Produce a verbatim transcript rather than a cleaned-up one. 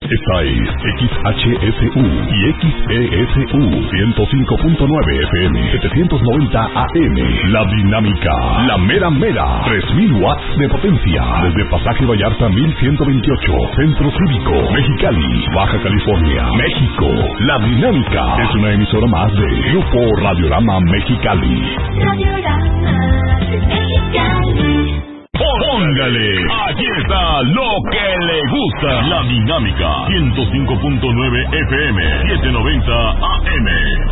Esta es X H S U y X E S U ciento cinco punto nueve F M, setecientos noventa A M. La Dinámica, la mera mera, tres mil watts de potencia. Desde Pasaje Vallarta mil ciento veintiocho, Centro Cívico, Mexicali, Baja California, México. La Dinámica es una emisora más de Grupo Radiorama Mexicali. Radiorama Mexicali. Póngale, aquí está lo que le gusta. La Dinámica, ciento cinco punto nueve F M, setecientos noventa A M.